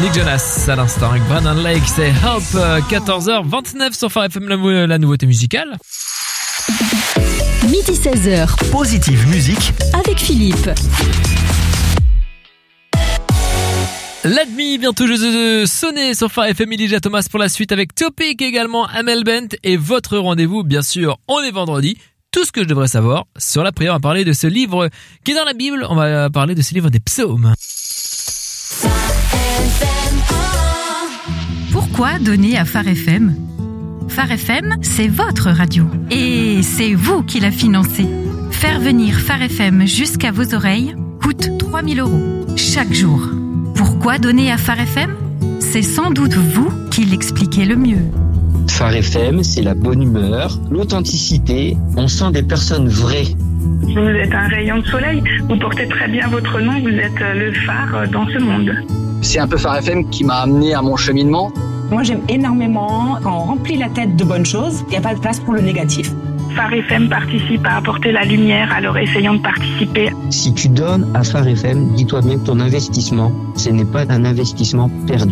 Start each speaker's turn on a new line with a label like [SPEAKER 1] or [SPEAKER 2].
[SPEAKER 1] Nick Jonas à l'instant avec Brandon Lake, c'est Help, 14h29 sur Phare FM, la nouveauté musicale.
[SPEAKER 2] Midi 16h.
[SPEAKER 3] Positive musique
[SPEAKER 2] avec Philippe.
[SPEAKER 1] La demi vient tout juste de sonner sur Phare FM, Elijah Thomas pour la suite avec Topic également, Amel Bent et votre rendez-vous, bien sûr, on est vendredi. Tout ce que je devrais savoir sur la prière, on va parler de ce livre qui est dans la Bible, on va parler de ce livre des psaumes.
[SPEAKER 4] Pourquoi donner à Phare FM ? Phare FM, c'est votre radio. Et c'est vous qui la financez. Faire venir Phare FM jusqu'à vos oreilles coûte 3 000 € chaque jour. Pourquoi donner à Phare FM ? C'est sans doute vous qui l'expliquez le mieux.
[SPEAKER 5] Phare FM, c'est la bonne humeur, l'authenticité, on sent des personnes vraies.
[SPEAKER 6] Vous êtes un rayon de soleil, vous portez très bien votre nom, vous êtes le phare dans ce monde.
[SPEAKER 7] C'est un peu Phare FM qui m'a amené à mon cheminement.
[SPEAKER 8] Moi, j'aime énormément quand on remplit la tête de bonnes choses, il n'y a pas de place pour le négatif.
[SPEAKER 6] Phare FM participe à apporter la lumière, alors essayons de participer.
[SPEAKER 5] Si tu donnes à Phare FM, dis-toi bien que ton investissement, ce n'est pas un investissement perdu.